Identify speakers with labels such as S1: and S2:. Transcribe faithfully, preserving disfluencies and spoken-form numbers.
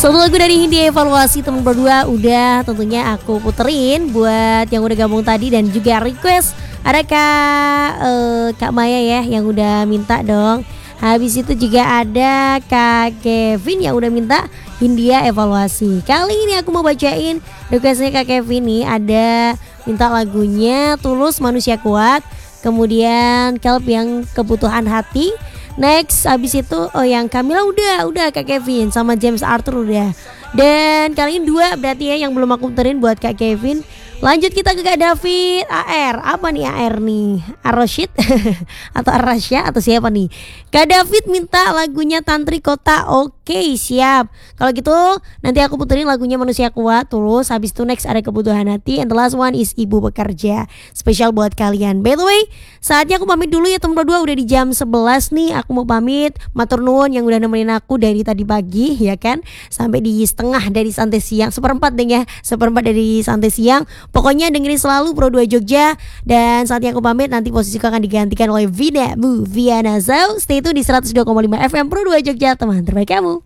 S1: Satu lagu dari Hindia Evaluasi teman berdua udah tentunya aku puterin buat yang udah gabung tadi dan juga request ada Kak uh, Kak Maya ya yang udah minta dong. Habis itu juga ada Kak Kevin yang udah minta Hindia Evaluasi. Kali ini aku mau bacain requestnya Kak Kevin nih, ada minta lagunya Tulus Manusia Kuat, kemudian Kelp yang Kebutuhan Hati. Next abis itu oh yang Kamila udah udah Kak Kevin sama James Arthur udah. Dan kali ini dua berarti ya yang belum aku puterin buat Kak Kevin. Lanjut kita ke Kak David A R. Apa nih A R nih? Aroshid atau Arasya atau siapa nih? Kak David minta lagunya Tantri Kota. Oke siap. Kalau gitu nanti aku puterin lagunya Manusia Kuat. Terus habis itu next ada Kebutuhan Hati. And the last one is Ibu Bekerja. Spesial buat kalian. By the way saatnya aku pamit dulu ya teman berdua. Udah di jam sebelas nih. Aku mau pamit. Matur nuwun yang udah nemenin aku dari tadi pagi ya kan, sampai di setengah dari santai siang, seperempat deh ya, seperempat dari santai siang. Pokoknya dengerin selalu Pro dua Jogja. Dan saatnya aku pamit, nanti posisiku akan digantikan oleh Vida Bu Viana. So stay tune di seratus dua koma lima F M Pro dua Jogja, teman terbaik kamu.